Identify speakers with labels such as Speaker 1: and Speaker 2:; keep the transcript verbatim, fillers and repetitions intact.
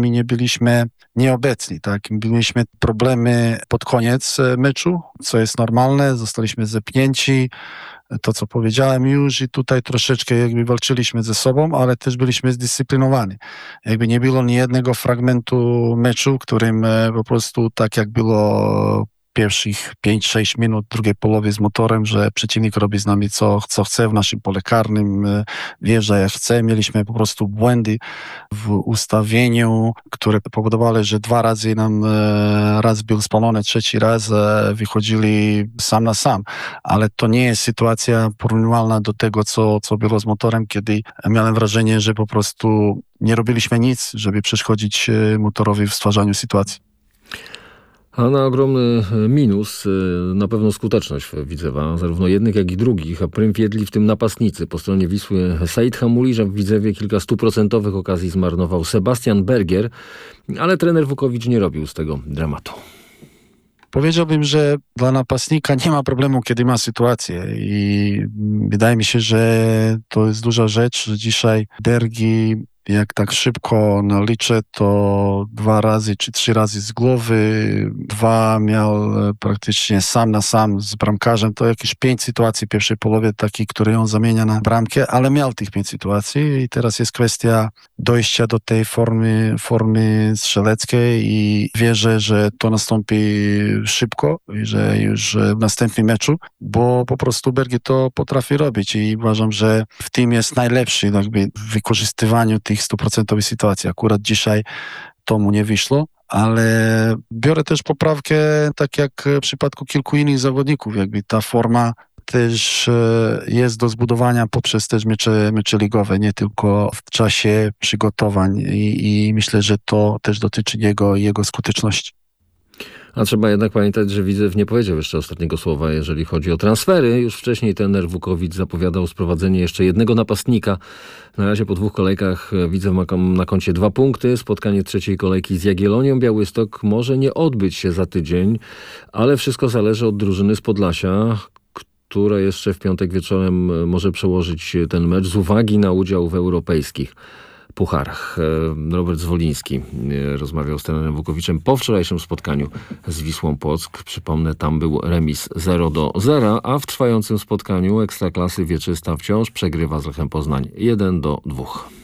Speaker 1: my nie byliśmy nieobecni, tak? Mieliśmy problemy pod koniec meczu, co jest normalne, zostaliśmy zepchnięci, to co powiedziałem już i tutaj troszeczkę jakby walczyliśmy ze sobą, ale też byliśmy zdyscyplinowani. Jakby nie było ni jednego fragmentu meczu, którym po prostu tak jak było pierwszych pięć sześć minut drugiej połowy z motorem, że przeciwnik robi z nami co, co chce w naszym pole karnym, wjeżdża jak chce. Mieliśmy po prostu błędy w ustawieniu, które powodowały, że dwa razy nam raz był spalony, trzeci raz wychodzili sam na sam. Ale to nie jest sytuacja porównywalna do tego, co, co było z motorem, kiedy miałem wrażenie, że po prostu nie robiliśmy nic, żeby przeszkodzić motorowi w stwarzaniu sytuacji.
Speaker 2: A na ogromny minus na pewno skuteczność Widzewa, zarówno jednych, jak i drugich, a prym wiedli w tym napastnicy. Po stronie Wisły Said Hamulisz, a w Widzewie kilka stuprocentowych okazji zmarnował Sebastian Bergier, ale trener Wukowicz nie robił z tego dramatu.
Speaker 1: Powiedziałbym, że dla napastnika nie ma problemu, kiedy ma sytuację i wydaje mi się, że to jest duża rzecz, że dzisiaj Bergi, jak tak szybko naliczę, to dwa razy czy trzy razy z głowy, dwa miał praktycznie sam na sam z bramkarzem, to jakieś pięć sytuacji w pierwszej połowie takich, które on zamienia na bramkę, ale miał tych pięć sytuacji i teraz jest kwestia dojścia do tej formy, formy strzeleckiej i wierzę, że to nastąpi szybko i że już w następnym meczu, bo po prostu Bergi to potrafi robić i uważam, że w tym jest najlepszy jakby w wykorzystywaniu tych stuprocentowych sytuacji. Akurat dzisiaj to mu nie wyszło, ale biorę też poprawkę, tak jak w przypadku kilku innych zawodników, jakby ta forma też jest do zbudowania poprzez też mecze, mecze ligowe, nie tylko w czasie przygotowań i, i myślę, że to też dotyczy jego i jego skuteczności.
Speaker 2: A trzeba jednak pamiętać, że Widzew nie powiedział jeszcze ostatniego słowa, jeżeli chodzi o transfery. Już wcześniej trener Wukowicz zapowiadał sprowadzenie jeszcze jednego napastnika. Na razie po dwóch kolejkach Widzew ma na koncie dwa punkty. Spotkanie trzeciej kolejki z Jagiellonią Białystok może nie odbyć się za tydzień, ale wszystko zależy od drużyny z Podlasia, która jeszcze w piątek wieczorem może przełożyć ten mecz z uwagi na udział w europejskich pucharach. Robert Zwoliński rozmawiał z trenerem Wukowiczem po wczorajszym spotkaniu z Wisłą Płock. Przypomnę, tam był remis zero do zera, a w trwającym spotkaniu Ekstraklasy Wieczysta wciąż przegrywa z Lechem Poznań jeden do dwóch.